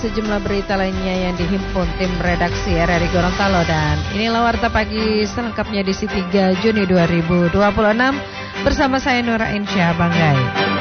Sejumlah berita lainnya yang dihimpun tim redaksi RRI Gorontalo, dan inilah Warta Pagi selengkapnya di 3 Juni 2026 bersama saya Nura Insyah Banggai.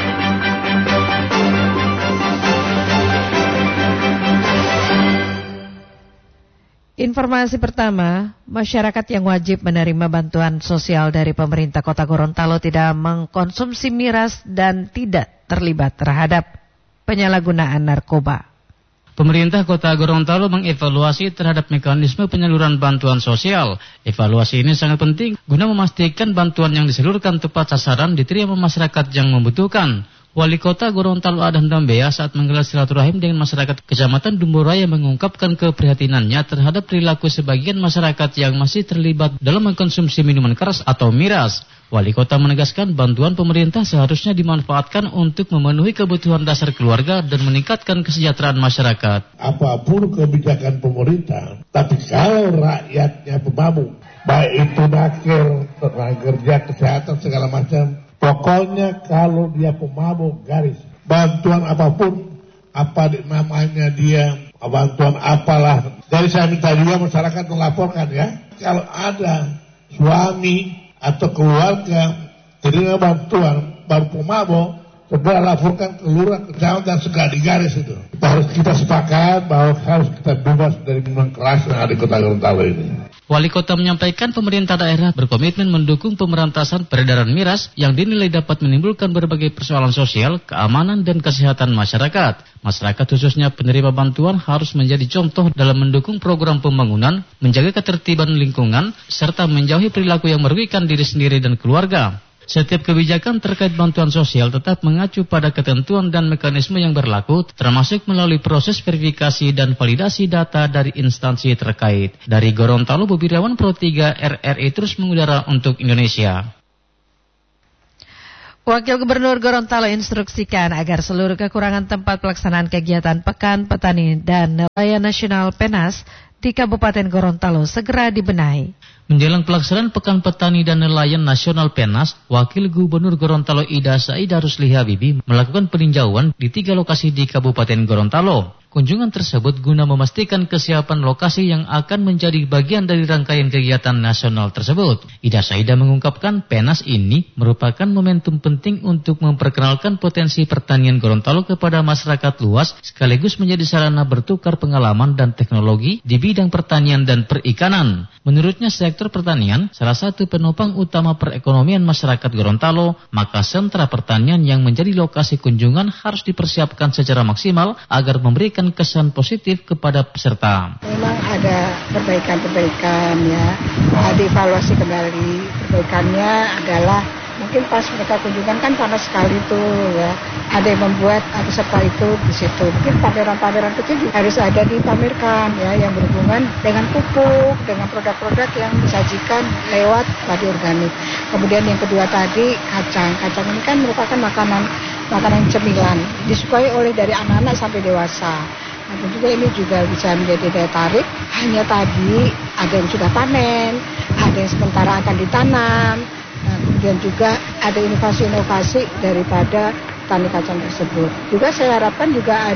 Informasi pertama, masyarakat yang wajib menerima bantuan sosial dari pemerintah Kota Gorontalo tidak mengkonsumsi miras dan tidak terlibat terhadap penyalahgunaan narkoba. Pemerintah Kota Gorontalo mengevaluasi terhadap mekanisme penyaluran bantuan sosial. Evaluasi ini sangat penting guna memastikan bantuan yang disalurkan tepat sasaran diterima masyarakat yang membutuhkan. Wali Kota Gorontalo Adhan Dambea saat menggelar silaturahim dengan masyarakat Kecamatan Dumburaya mengungkapkan keprihatinannya terhadap perilaku sebagian masyarakat yang masih terlibat dalam mengkonsumsi minuman keras atau miras. Wali Kota menegaskan bantuan pemerintah seharusnya dimanfaatkan untuk memenuhi kebutuhan dasar keluarga dan meningkatkan kesejahteraan masyarakat. Apapun kebijakan pemerintah, tapi kalau rakyatnya pemabuk, baik itu nakir, tenaga kerja, kesehatan, segala macam, pokoknya kalau dia pemabuk, garis. Bantuan apapun, apa namanya dia, bantuan apalah. Jadi saya minta juga masyarakat melaporkan ya, kalau ada suami atau keluarga terima bantuan baru pemabuk, segera laporkan ke lurah, kecamatan, segera digaris itu. Kita sepakat bahwa harus kita bebas dari minuman keras yang ada di Kota Gorontalo ini. Wali Kota menyampaikan pemerintah daerah berkomitmen mendukung pemberantasan peredaran miras yang dinilai dapat menimbulkan berbagai persoalan sosial, keamanan, dan kesehatan masyarakat. Masyarakat khususnya penerima bantuan harus menjadi contoh dalam mendukung program pembangunan, menjaga ketertiban lingkungan, serta menjauhi perilaku yang merugikan diri sendiri dan keluarga. Setiap kebijakan terkait bantuan sosial tetap mengacu pada ketentuan dan mekanisme yang berlaku, termasuk melalui proses verifikasi dan validasi data dari instansi terkait. Dari Gorontalo, Bobi Riawan, Pro 3 RRI terus mengudara untuk Indonesia. Wakil Gubernur Gorontalo instruksikan agar seluruh kekurangan tempat pelaksanaan kegiatan Pekan Petani dan Nelayan Nasional PENAS di Kabupaten Gorontalo segera dibenahi. Menjelang pelaksanaan Pekan Petani dan Nelayan Nasional PENAS, Wakil Gubernur Gorontalo Ida Saida Rusli Habibi melakukan peninjauan di 3 lokasi di Kabupaten Gorontalo. Kunjungan tersebut guna memastikan kesiapan lokasi yang akan menjadi bagian dari rangkaian kegiatan nasional tersebut. Ida Saida mengungkapkan PENAS ini merupakan momentum penting untuk memperkenalkan potensi pertanian Gorontalo kepada masyarakat luas, sekaligus menjadi sarana bertukar pengalaman dan teknologi di bidang pertanian dan perikanan. Menurutnya sektor pertanian salah satu penopang utama perekonomian masyarakat Gorontalo, maka sentra pertanian yang menjadi lokasi kunjungan harus dipersiapkan secara maksimal agar memberikan kesan positif kepada peserta. Memang ada perbaikan-perbaikan ya, dievaluasi kembali. Perbaikannya adalah mungkin pas mereka kunjungan kan panas sekali tuh ya, ada yang membuat peserta itu di situ. Mungkin pameran-pameran kecil juga harus ada dipamerkan ya, yang berhubungan dengan pupuk, dengan produk-produk yang disajikan lewat padi organik. Kemudian yang kedua tadi kacang ini kan merupakan makanan cemilan, disukai oleh dari anak-anak sampai dewasa. Nah, tentunya ini juga bisa menjadi daya tarik. Hanya tadi ada yang sudah panen, ada yang sementara akan ditanam. Nah, kemudian juga ada inovasi-inovasi daripada tani kacang tersebut. Juga saya harapkan juga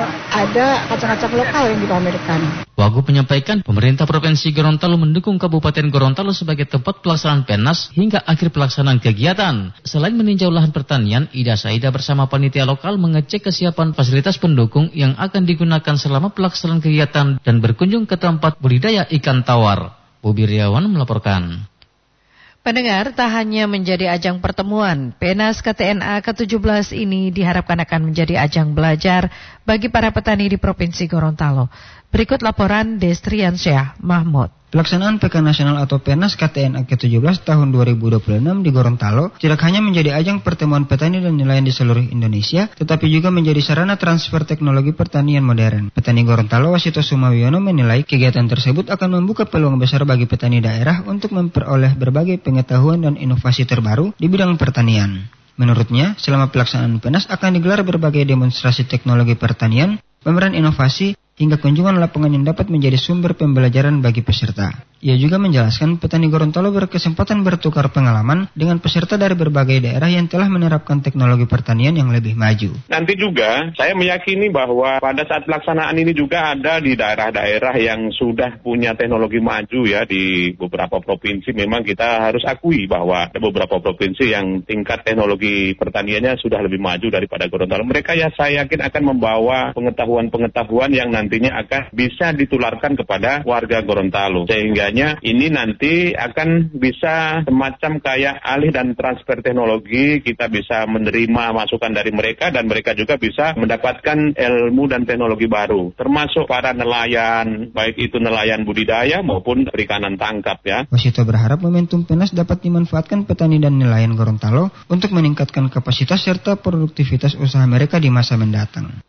ada kacang-kacang lokal yang dipamerkan. Wagub menyampaikan pemerintah Provinsi Gorontalo mendukung Kabupaten Gorontalo sebagai tempat pelaksanaan PENAS hingga akhir pelaksanaan kegiatan. Selain meninjau lahan pertanian, Ida Saida bersama panitia lokal mengecek kesiapan fasilitas pendukung yang akan digunakan selama pelaksanaan kegiatan dan berkunjung ke tempat budidaya ikan tawar. Bobi Riawan melaporkan. Pendengar, tak hanya menjadi ajang pertemuan, PENAS KTNA ke-17 ini diharapkan akan menjadi ajang belajar bagi para petani di Provinsi Gorontalo. Berikut laporan Destriansyah Mahmud. Pelaksanaan Pekan Nasional atau PENAS KTNA ke-17 tahun 2026 di Gorontalo tidak hanya menjadi ajang pertemuan petani dan nelayan di seluruh Indonesia, tetapi juga menjadi sarana transfer teknologi pertanian modern. Petani Gorontalo Wasito Sumawiono menilai kegiatan tersebut akan membuka peluang besar bagi petani daerah untuk memperoleh berbagai pengetahuan dan inovasi terbaru di bidang pertanian. Menurutnya, selama pelaksanaan PENAS akan digelar berbagai demonstrasi teknologi pertanian, pameran inovasi, hingga kunjungan lapangan yang dapat menjadi sumber pembelajaran bagi peserta. Ia juga menjelaskan petani Gorontalo berkesempatan bertukar pengalaman dengan peserta dari berbagai daerah yang telah menerapkan teknologi pertanian yang lebih maju. Nanti juga saya meyakini bahwa pada saat pelaksanaan ini juga ada di daerah-daerah yang sudah punya teknologi maju ya di beberapa provinsi. Memang kita harus akui bahwa ada beberapa provinsi yang tingkat teknologi pertaniannya sudah lebih maju daripada Gorontalo. Mereka ya saya yakin akan membawa pengetahuan-pengetahuan yang nantinya akan bisa ditularkan kepada warga Gorontalo. Sehingganya ini nanti akan bisa semacam kayak alih dan transfer teknologi, kita bisa menerima masukan dari mereka dan mereka juga bisa mendapatkan ilmu dan teknologi baru. Termasuk para nelayan, baik itu nelayan budidaya maupun perikanan tangkap ya. Wasito berharap momentum PENAS dapat dimanfaatkan petani dan nelayan Gorontalo untuk meningkatkan kapasitas serta produktivitas usaha mereka di masa mendatang.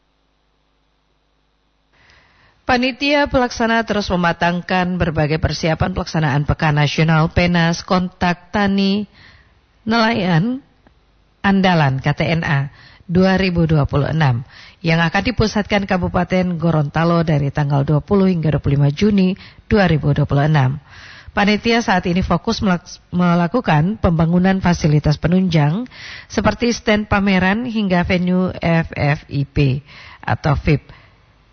Panitia pelaksana terus mematangkan berbagai persiapan pelaksanaan Pekan Nasional PENAS Kontak Tani Nelayan Andalan KTNA 2026 yang akan dipusatkan Kabupaten Gorontalo dari tanggal 20 hingga 25 Juni 2026. Panitia saat ini fokus melakukan pembangunan fasilitas penunjang seperti stand pameran hingga venue FFIP atau VIP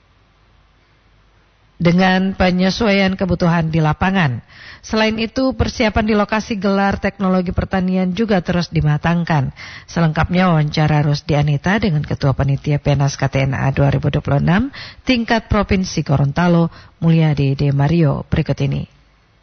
dengan penyesuaian kebutuhan di lapangan. Selain itu, persiapan di lokasi gelar teknologi pertanian juga terus dimatangkan. Selengkapnya wawancara Rusdi Anita dengan Ketua Panitia PENAS KTNA 2026 tingkat Provinsi Gorontalo, Mulyadi D. Mario, berikut ini.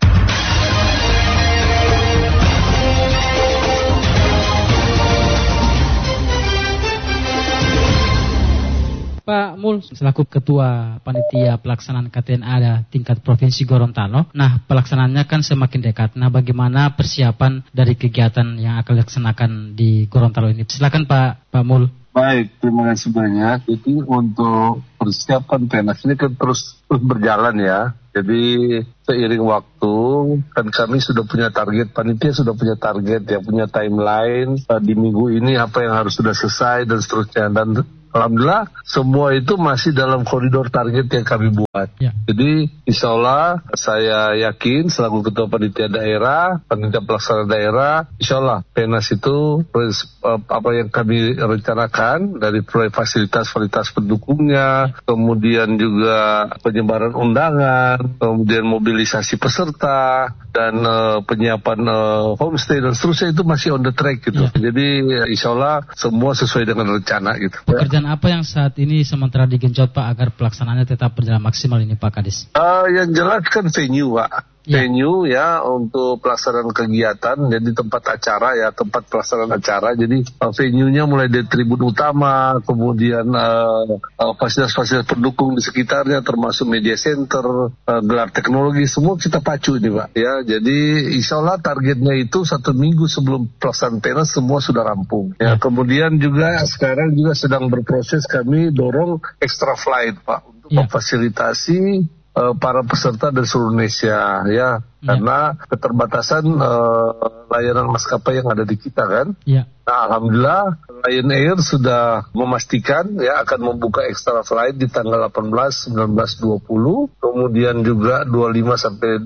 Pak Mul, selaku Ketua Panitia Pelaksanaan KTNA tingkat Provinsi Gorontalo, nah pelaksanaannya kan semakin dekat. Nah bagaimana persiapan dari kegiatan yang akan dilaksanakan di Gorontalo ini? Silakan Pak Mul. Baik, terima kasih banyak. Jadi untuk persiapan PENAS ini kan terus berjalan ya. Jadi seiring waktu kan kami sudah punya target, panitia sudah punya target, ya punya timeline di minggu ini apa yang harus sudah selesai dan seterusnya. Dan alhamdulillah semua itu masih dalam koridor target yang kami buat. Ya. Jadi insya Allah saya yakin selaku Ketua Panitia Daerah, Panitia Pelaksana Daerah, insya Allah PENAS itu apa yang kami rencanakan dari proyek fasilitas pendukungnya, kemudian juga penyebaran undangan, kemudian mobilisasi peserta, dan penyiapan homestay dan seterusnya itu masih on the track gitu. Ya. Jadi insya Allah semua sesuai dengan rencana gitu. Pekerjaan apa yang saat ini sementara digenjot Pak agar pelaksanaannya tetap berjalan maksimal ini Pak Kadis? Yang jelas kan venue Pak. Venue ya untuk pelaksanaan kegiatan, jadi tempat acara ya, tempat pelaksanaan acara. Jadi venue-nya mulai dari tribun utama, kemudian fasilitas-fasilitas pendukung di sekitarnya, termasuk media center, gelar teknologi, semua kita pacu ini Pak. Ya, jadi insya Allah targetnya itu 1 minggu sebelum pelaksanaan PENAS semua sudah rampung. Ya, kemudian juga sekarang juga sedang berproses kami dorong extra flight Pak untuk memfasilitasi para peserta dari seluruh Indonesia ya, karena keterbatasan layanan maskapai yang ada di kita kan. Nah, alhamdulillah Lion Air sudah memastikan ya akan membuka extra flight di tanggal 18, 19, 20, kemudian juga 25 sampai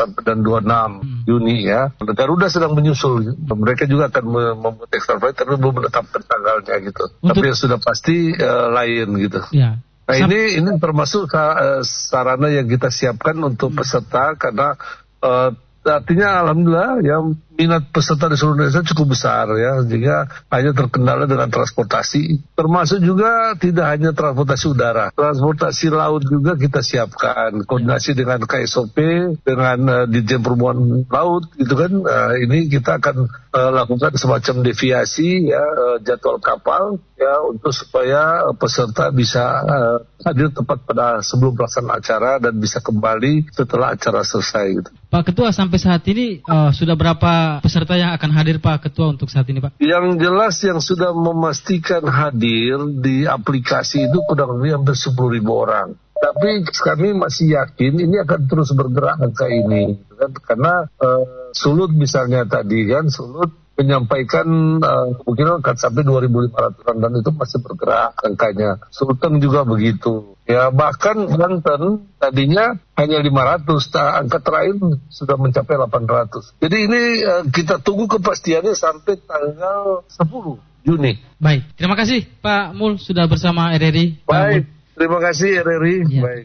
26 Juni ya. Garuda sedang menyusul, mereka juga akan membuat extra flight tapi belum menetapkan tanggalnya gitu. Tapi yang sudah pasti Lion gitu. Nah ini termasuk sarana yang kita siapkan untuk peserta karena artinya alhamdulillah ya minat peserta di seluruh Indonesia cukup besar ya, sehingga hanya terkendala dengan transportasi, termasuk juga tidak hanya transportasi udara, transportasi laut juga kita siapkan, koordinasi dengan KSOP, dengan Ditjen Perhubungan Laut gitu kan. Ini kita akan lakukan semacam deviasi ya jadwal kapal ya untuk supaya peserta bisa hadir tepat pada sebelum pelaksanaan acara dan bisa kembali setelah acara selesai gitu. Pak Ketua, sampai saat ini sudah berapa peserta yang akan hadir Pak Ketua untuk saat ini Pak? Yang jelas yang sudah memastikan hadir di aplikasi itu kurang lebih hampir 10.000 orang. Tapi kami masih yakin ini akan terus bergerak angka ini, kan? Karena Sulut misalnya tadi kan, Sulut menyampaikan kemungkinan akan sampai 2.500-an dan itu masih bergerak angkanya. Sulteng juga begitu. Ya bahkan Banten tadinya hanya 500, angka terakhir sudah mencapai 800. Jadi ini kita tunggu kepastiannya sampai tanggal 10 Juni. Baik, terima kasih Pak Mul sudah bersama RRI. Baik, terima kasih RRI. Ya. Baik.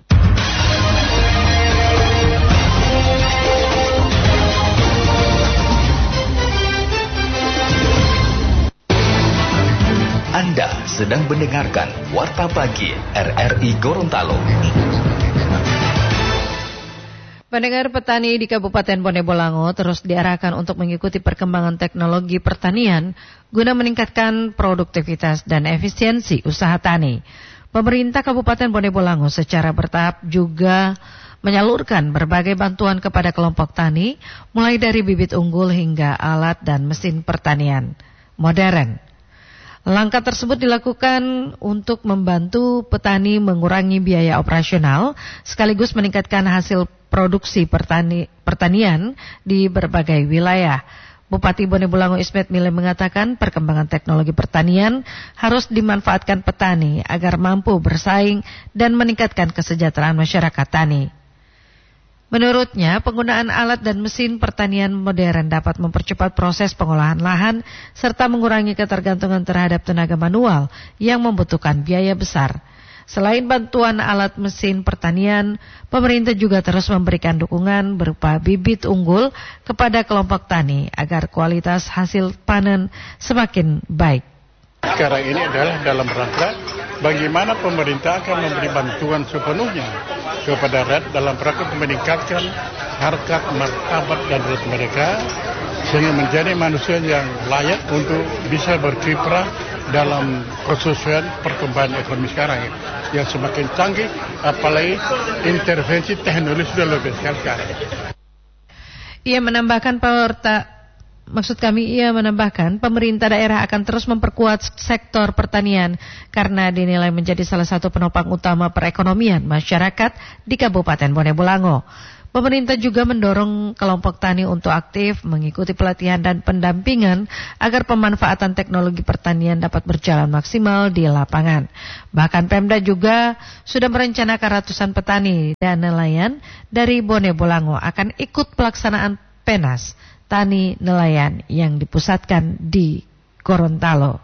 Anda sedang mendengarkan Warta Pagi RRI Gorontalo. Pendengar, petani di Kabupaten Bone Bolango terus diarahkan untuk mengikuti perkembangan teknologi pertanian guna meningkatkan produktivitas dan efisiensi usaha tani. Pemerintah Kabupaten Bone Bolango secara bertahap juga menyalurkan berbagai bantuan kepada kelompok tani, mulai dari bibit unggul hingga alat dan mesin pertanian modern. Langkah tersebut dilakukan untuk membantu petani mengurangi biaya operasional sekaligus meningkatkan hasil produksi pertanian di berbagai wilayah. Bupati Bone Bolango Ismet Mile mengatakan perkembangan teknologi pertanian harus dimanfaatkan petani agar mampu bersaing dan meningkatkan kesejahteraan masyarakat tani. Menurutnya, penggunaan alat dan mesin pertanian modern dapat mempercepat proses pengolahan lahan serta mengurangi ketergantungan terhadap tenaga manual yang membutuhkan biaya besar. Selain bantuan alat mesin pertanian, pemerintah juga terus memberikan dukungan berupa bibit unggul kepada kelompok tani agar kualitas hasil panen semakin baik. Sekarang ini adalah dalam rangka bagaimana pemerintah akan memberi bantuan sepenuhnya kepada rakyat dalam rangka meningkatkan harkat, martabat dan derajat mereka sehingga menjadi manusia yang layak untuk bisa berkiprah dalam kesesuaian perkembangan ekonomi sekarang yang semakin canggih, apalagi intervensi teknologi sudah lebih sekarang. Ia menambahkan Ia menambahkan pemerintah daerah akan terus memperkuat sektor pertanian karena dinilai menjadi salah satu penopang utama perekonomian masyarakat di Kabupaten Bone Bolango. Pemerintah juga mendorong kelompok tani untuk aktif mengikuti pelatihan dan pendampingan agar pemanfaatan teknologi pertanian dapat berjalan maksimal di lapangan. Bahkan Pemda juga sudah merencanakan ratusan petani dan nelayan dari Bone Bolango akan ikut pelaksanaan PENAS Tani Nelayan yang dipusatkan di Gorontalo.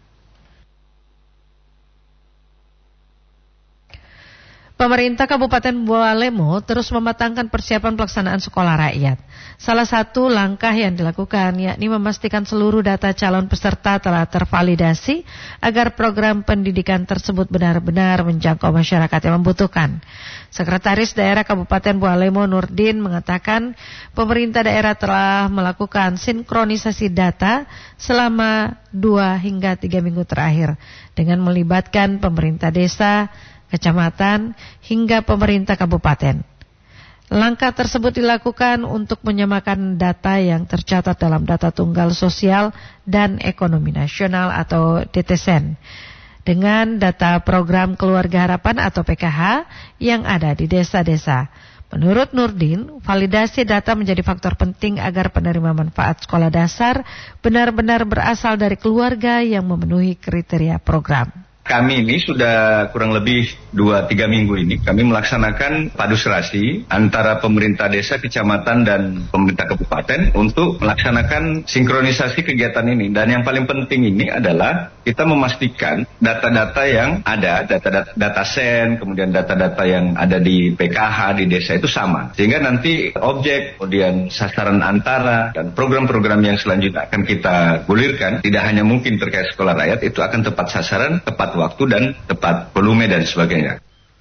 Pemerintah Kabupaten Boalemo terus mematangkan persiapan pelaksanaan sekolah rakyat. Salah satu langkah yang dilakukan yakni memastikan seluruh data calon peserta telah tervalidasi agar program pendidikan tersebut benar-benar menjangkau masyarakat yang membutuhkan. Sekretaris Daerah Kabupaten Boalemo Nurdin mengatakan pemerintah daerah telah melakukan sinkronisasi data selama 2 hingga 3 minggu terakhir dengan melibatkan pemerintah desa, kecamatan, hingga pemerintah kabupaten. Langkah tersebut dilakukan untuk menyamakan data yang tercatat dalam data tunggal sosial dan ekonomi nasional atau DTSEN dengan data program Keluarga Harapan atau PKH yang ada di desa-desa. Menurut Nurdin, validasi data menjadi faktor penting agar penerima manfaat sekolah dasar benar-benar berasal dari keluarga yang memenuhi kriteria program. Kami ini sudah kurang lebih 2-3 minggu ini kami melaksanakan padu serasi antara pemerintah desa, kecamatan dan pemerintah kabupaten untuk melaksanakan sinkronisasi kegiatan ini. Dan yang paling penting ini adalah kita memastikan data-data yang ada, data sen, kemudian data-data yang ada di PKH di desa itu sama. Sehingga nanti objek, kemudian sasaran antara dan program-program yang selanjutnya akan kita gulirkan tidak hanya mungkin terkait sekolah rakyat, itu akan tepat sasaran, tepat waktu dan tepat volume dan sebagainya.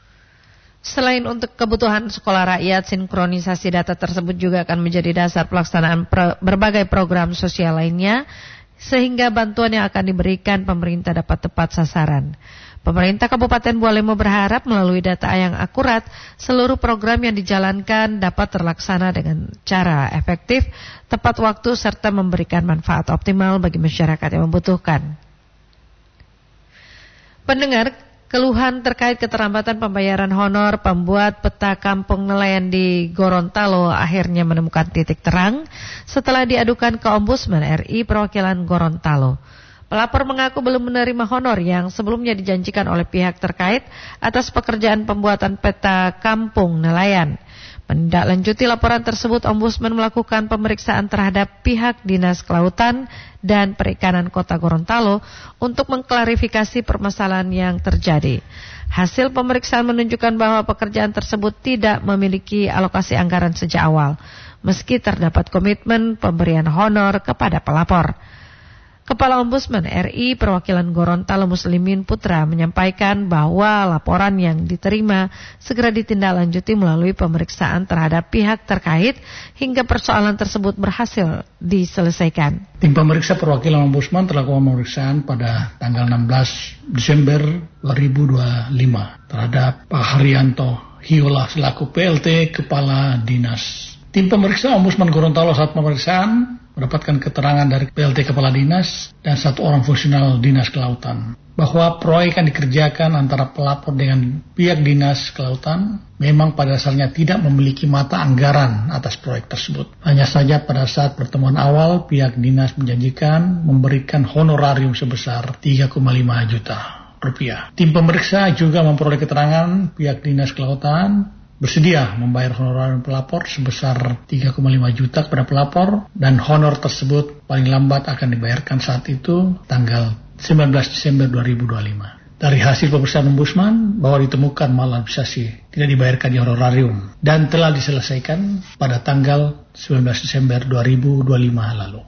Selain untuk kebutuhan sekolah rakyat, sinkronisasi data tersebut juga akan menjadi dasar pelaksanaan berbagai program sosial lainnya sehingga bantuan yang akan diberikan pemerintah dapat tepat sasaran. Pemerintah Kabupaten Boalemo berharap melalui data yang akurat, seluruh program yang dijalankan dapat terlaksana dengan cara efektif, tepat waktu serta memberikan manfaat optimal bagi masyarakat yang membutuhkan. Pendengar, Keluhan terkait keterlambatan pembayaran honor pembuat peta kampung nelayan di Gorontalo akhirnya menemukan titik terang setelah diadukan ke Ombudsman RI perwakilan Gorontalo. Pelapor mengaku belum menerima honor yang sebelumnya dijanjikan oleh pihak terkait atas pekerjaan pembuatan peta kampung nelayan. Menindaklanjuti laporan tersebut, Ombudsman melakukan pemeriksaan terhadap pihak Dinas Kelautan dan Perikanan Kota Gorontalo untuk mengklarifikasi permasalahan yang terjadi. Hasil pemeriksaan menunjukkan bahwa pekerjaan tersebut tidak memiliki alokasi anggaran sejak awal, meski terdapat komitmen pemberian honor kepada pelapor. Kepala Ombudsman RI perwakilan Gorontalo Muslimin Putra menyampaikan bahwa laporan yang diterima segera ditindaklanjuti melalui pemeriksaan terhadap pihak terkait hingga persoalan tersebut berhasil diselesaikan. Tim pemeriksa perwakilan Ombudsman telah melakukan pemeriksaan pada tanggal 16 Desember 2025 terhadap Pak Haryanto Hiola selaku PLT Kepala Dinas. Tim pemeriksa Ombudsman Gorontalo saat pemeriksaan mendapatkan keterangan dari PLT Kepala Dinas dan satu orang fungsional Dinas Kelautan bahwa proyek yang dikerjakan antara pelapor dengan pihak Dinas Kelautan memang pada dasarnya tidak memiliki mata anggaran atas proyek tersebut. Hanya saja pada saat pertemuan awal pihak Dinas menjanjikan memberikan honorarium sebesar 3,5 juta rupiah. Tim pemeriksa juga memperoleh keterangan pihak Dinas Kelautan bersedia membayar honorar pelapor sebesar 3,5 juta kepada pelapor dan honor tersebut paling lambat akan dibayarkan saat itu tanggal 19 Desember 2025. Dari hasil pemeriksaan Ombudsman bahwa ditemukan maladministrasi tidak dibayarkan di honorarium dan telah diselesaikan pada tanggal 19 Desember 2025 lalu.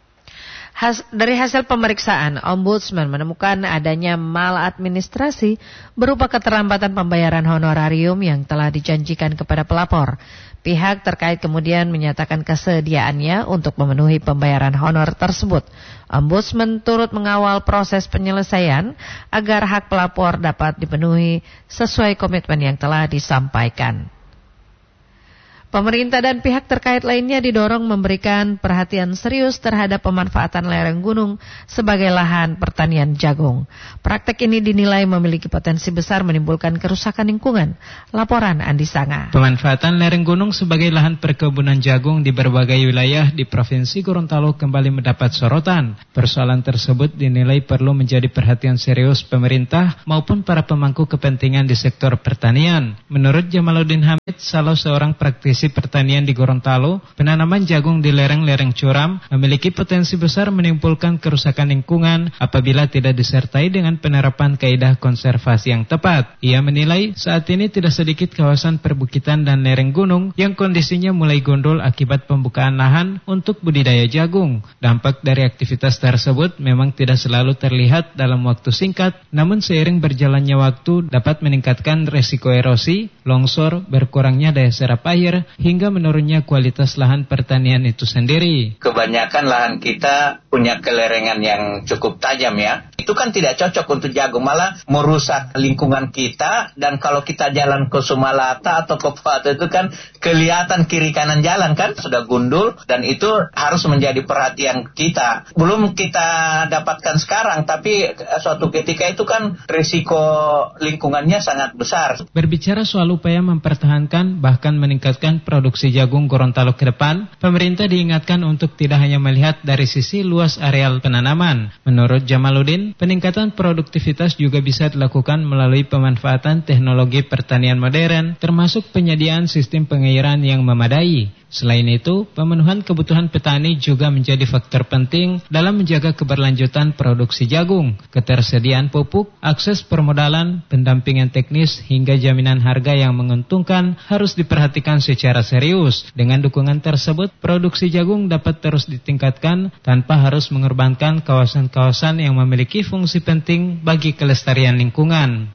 Dari hasil pemeriksaan, Ombudsman menemukan adanya maladministrasi berupa keterlambatan pembayaran honorarium yang telah dijanjikan kepada pelapor. Pihak terkait kemudian menyatakan kesediaannya untuk memenuhi pembayaran honor tersebut. Ombudsman turut mengawal proses penyelesaian agar hak pelapor dapat dipenuhi sesuai komitmen yang telah disampaikan. Pemerintah dan pihak terkait lainnya didorong memberikan perhatian serius terhadap pemanfaatan lereng gunung sebagai lahan pertanian jagung. Praktek ini dinilai memiliki potensi besar menimbulkan kerusakan lingkungan. Laporan Andi Sanga. Pemanfaatan lereng gunung sebagai lahan perkebunan jagung di berbagai wilayah di Provinsi Gorontalo kembali mendapat sorotan. Persoalan tersebut dinilai perlu menjadi perhatian serius pemerintah maupun para pemangku kepentingan di sektor pertanian. Menurut Jamaluddin Hamid, salah seorang praktisi pertanian di Gorontalo, penanaman jagung di lereng-lereng curam memiliki potensi besar menimbulkan kerusakan lingkungan apabila tidak disertai dengan penerapan kaidah konservasi yang tepat. Ia menilai saat ini tidak sedikit kawasan perbukitan dan lereng gunung yang kondisinya mulai gondol akibat pembukaan lahan untuk budidaya jagung. Dampak dari aktivitas tersebut memang tidak selalu terlihat dalam waktu singkat, namun seiring berjalannya waktu dapat meningkatkan resiko erosi, longsor, berkurangnya daya serap air, hingga menurunnya kualitas lahan pertanian itu sendiri. Kebanyakan lahan kita punya kelerengan yang cukup tajam ya. Itu kan tidak cocok untuk jagung, malah merusak lingkungan kita. Dan kalau kita jalan ke Sumalata atau ke Patu itu kan kelihatan kiri kanan jalan kan sudah gundul, dan itu harus menjadi perhatian kita. Belum kita dapatkan sekarang, tapi suatu ketika itu kan risiko lingkungannya sangat besar. Berbicara soal upaya mempertahankan bahkan meningkatkan produksi jagung Gorontalo ke depan, pemerintah diingatkan untuk tidak hanya melihat dari sisi luas areal penanaman. Menurut Jamaluddin, peningkatan produktivitas juga bisa dilakukan melalui pemanfaatan teknologi pertanian modern, termasuk penyediaan sistem pengairan yang memadai. Selain itu, pemenuhan kebutuhan petani juga menjadi faktor penting dalam menjaga keberlanjutan produksi jagung. Ketersediaan pupuk, akses permodalan, pendampingan teknis, hingga jaminan harga yang menguntungkan harus diperhatikan secara serius. Dengan dukungan tersebut, produksi jagung dapat terus ditingkatkan tanpa harus mengorbankan kawasan-kawasan yang memiliki fungsi penting bagi kelestarian lingkungan.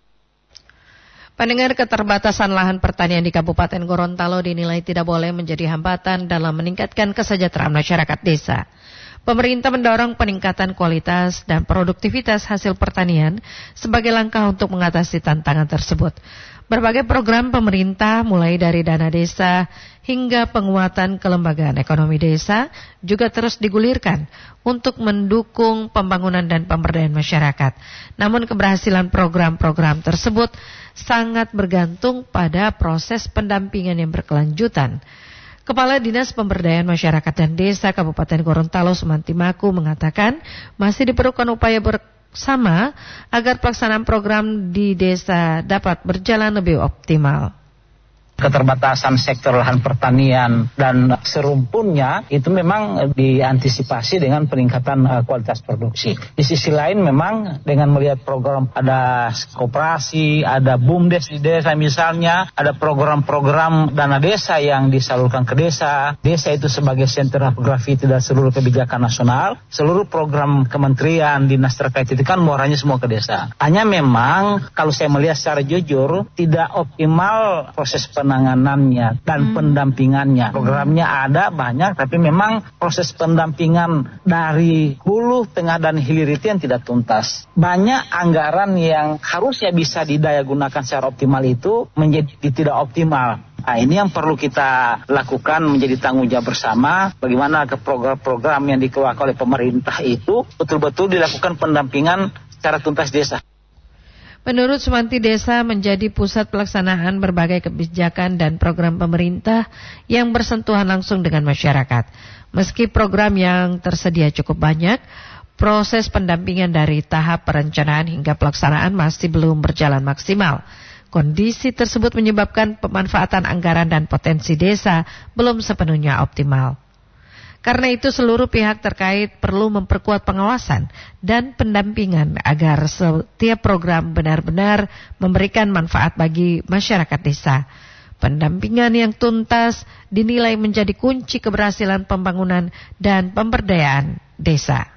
Pendengar, keterbatasan lahan pertanian di Kabupaten Gorontalo dinilai tidak boleh menjadi hambatan dalam meningkatkan kesejahteraan masyarakat desa. Pemerintah mendorong peningkatan kualitas dan produktivitas hasil pertanian sebagai langkah untuk mengatasi tantangan tersebut. Berbagai program pemerintah mulai dari dana desa hingga penguatan kelembagaan ekonomi desa juga terus digulirkan untuk mendukung pembangunan dan pemberdayaan masyarakat. Namun keberhasilan program-program tersebut sangat bergantung pada proses pendampingan yang berkelanjutan. Kepala Dinas Pemberdayaan Masyarakat dan Desa Kabupaten Gorontalo Sumantimaku mengatakan masih diperlukan upaya bersama agar pelaksanaan program di desa dapat berjalan lebih optimal. Keterbatasan sektor lahan pertanian dan serumpunnya itu memang diantisipasi dengan peningkatan kualitas produksi. Di sisi lain memang dengan melihat program ada koperasi, ada BUMDes di desa misalnya, ada program-program dana desa yang disalurkan ke desa. Desa itu sebagai sentra graviti dan seluruh kebijakan nasional, seluruh program kementerian, dinas terkait itu kan muaranya semua ke desa. Hanya memang kalau saya melihat secara jujur tidak optimal proses penanganannya dan pendampingannya. Programnya ada banyak, tapi memang proses pendampingan dari hulu, tengah, dan hilir itu yang tidak tuntas. Banyak anggaran yang harusnya bisa didaya gunakan secara optimal itu menjadi tidak optimal. Nah, ini yang perlu kita lakukan menjadi tanggung jawab bersama. Bagaimana ke program-program yang dikeluarkan oleh pemerintah itu betul-betul dilakukan pendampingan secara tuntas desa. Menurut Sumanti, desa menjadi pusat pelaksanaan berbagai kebijakan dan program pemerintah yang bersentuhan langsung dengan masyarakat. Meski program yang tersedia cukup banyak, proses pendampingan dari tahap perencanaan hingga pelaksanaan masih belum berjalan maksimal. Kondisi tersebut menyebabkan pemanfaatan anggaran dan potensi desa belum sepenuhnya optimal. Karena itu seluruh pihak terkait perlu memperkuat pengawasan dan pendampingan agar setiap program benar-benar memberikan manfaat bagi masyarakat desa. Pendampingan yang tuntas dinilai menjadi kunci keberhasilan pembangunan dan pemberdayaan desa.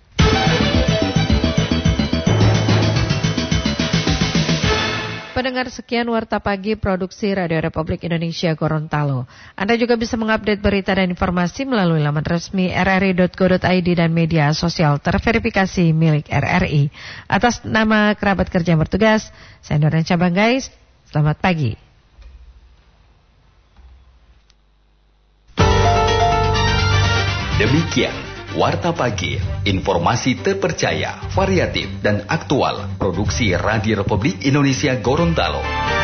Pendengar, sekian Warta Pagi Produksi Radio Republik Indonesia Gorontalo. Anda juga bisa mengupdate berita dan informasi melalui laman resmi rri.go.id dan media sosial terverifikasi milik RRI. Atas nama kerabat kerja yang bertugas, saya Nurdan Cabangais, selamat pagi. Demikian Warta Pagi, informasi terpercaya, variatif, dan aktual. Produksi Radio Republik Indonesia Gorontalo.